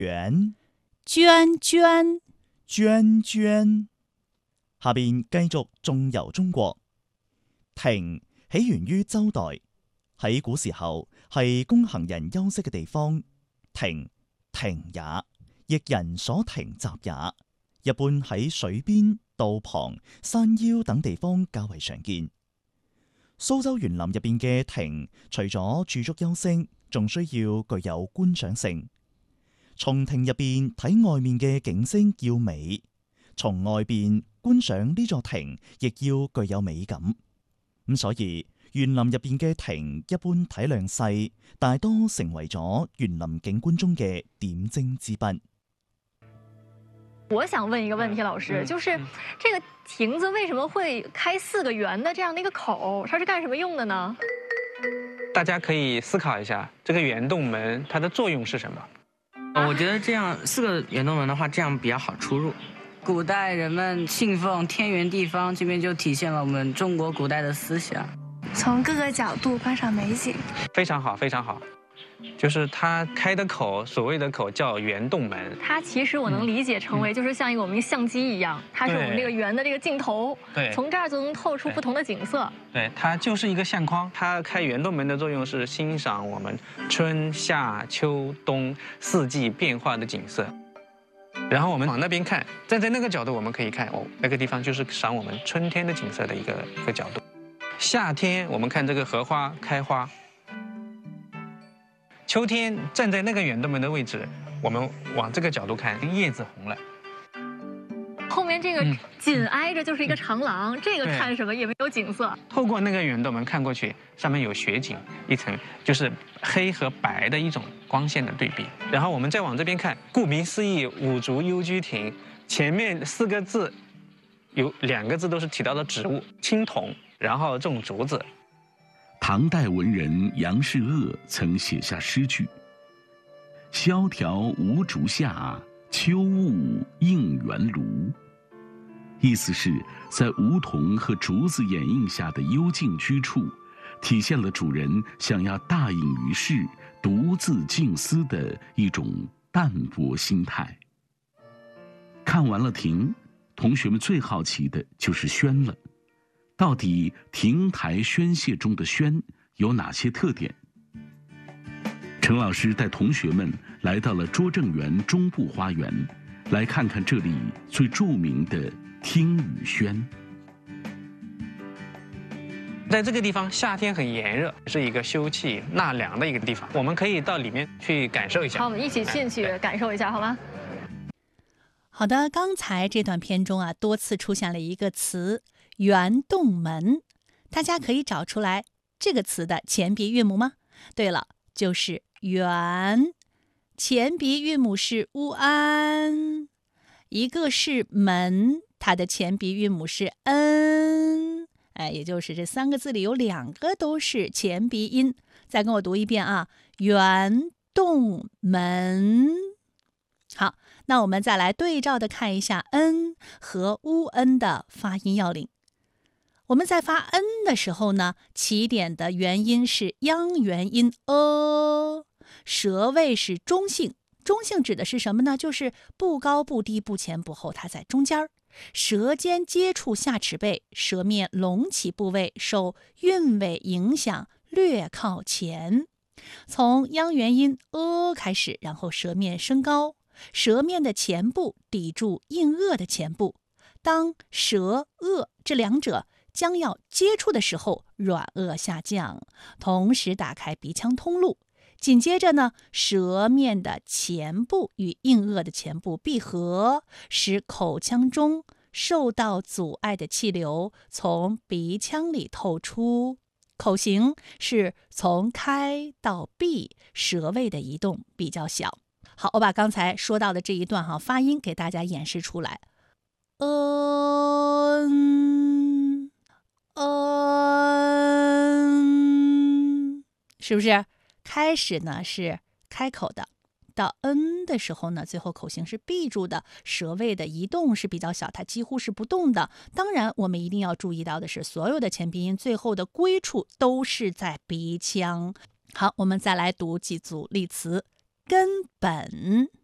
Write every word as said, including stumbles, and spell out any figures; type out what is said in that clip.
圓、 娟娟、 娟娟。下邊繼續縱遊中國。庭起源於周代，喺古時候係供行人休息嘅地方。庭，亭也，亦人所停習也。一般喺水邊、道旁、山腰等地方較為常見。蘇州園林入邊嘅亭，除咗駐足休息，仲需要具有觀賞性。從亭入邊睇外面嘅景色要美，從外邊觀賞呢座亭亦要具有美感。咁所以園林入邊嘅亭一般體量細，大多成為咗園林景觀中嘅點睛之筆。 我想問一個問題，老師，就是這個亭子為什麼會開四個圓的這樣的一個口？它是幹什麼用的呢？ 大家可以思考一下，這個圓洞門它的作用是什麼？ 我覺得這樣四個圓洞門的話，這樣比較好出入。 古代人們信奉天圓地方，這邊就體現了我們中國古代的思想。 從各個角度觀賞美景， 非常好，非常好。就是它開的口，所謂的口叫圓洞門。 它其實我能理解成為，就是像一個我們一個相機一樣，它是我們這個圓的這個鏡頭， 對， 從這兒就能透出不同的景色。 對，它就是一個相框。它開圓洞門的作用是欣賞我們春夏秋冬四季變化的景色。然後我們往那邊看，站在那個角度，我們可以看哦，那個地方就是賞我們春天的景色的一個一個角度。夏天我們看這個荷花開花。秋天站在那個圓洞門的位置，我們往這個角度看，葉子紅了。 後面這個緊挨着就是一個長廊，嗯、這個看什麼也沒有景色。 透過那個圓洞門看過去，上面有雪景一層，就是黑和白的一種光線的對比。然後我們再往這邊看，顧名思義，五竹幽居亭，前面四個字有兩個字都是提到的植物青銅，然後種竹子。 唐代文人楊士鄂曾寫下詩句：蕭條無竹下，秋霧映圓廬。意思是在梧桐和竹子掩映下的幽靜居處，體現了主人想要大隱於世、獨自靜思的一種淡泊心態。看完了亭，同學們最好奇的就是軒了。到底亭台軒榭中的軒有哪些特點？陳老師帶同學們來到了拙政園中部花園，來看看這裡最著名的聽雨軒。 在這個地方，夏天很炎熱，是一個休憩納涼的一個地方，我們可以到裡面去感受一下。 好，我們一起進去感受一下，好嗎？ 好的，剛才這段片中啊，多次出現了一個詞圓洞門，大家可以找出來這個詞的前鼻韻母嗎？對了，就是圓，前鼻韻母是烏安，一個是門，它的前鼻韻母是恩，哎，也就是這三個字裡有兩個都是前鼻音。再跟我讀一遍啊，圓洞門。好，那我們再來對照的看一下恩和烏恩的發音要領。我們在發恩的時候呢，起點的元音是央元音 a， 舌位是中性。中性指的是什麼呢？就是不高不低不前不後，它在中間。舌尖接觸下齒背，舌面隆起部位受韻味影響，略靠前。從央元音 a 開始，然後舌面升高，舌面的前部抵住硬腭的前部。當舌、腭這兩者將要接觸的時候，軟腭下降，同時打開鼻腔通路。緊接着呢，舌面的前部與硬腭的前部閉合，使口腔中受到阻礙的氣流從鼻腔裡透出。口型是從開到閉，舌位的移動比較小。好，我把剛才說到的這一段哈發音給大家演示出來。嗯嗯，是不是？開始呢是開口的，到 n 的時候呢，最後口型是閉住的，舌位的移動是比較小，它幾乎是不動的。當然，我們一定要注意到的是，所有的前鼻音最後的歸處都是在鼻腔。好，我們再來讀幾組例詞。根本，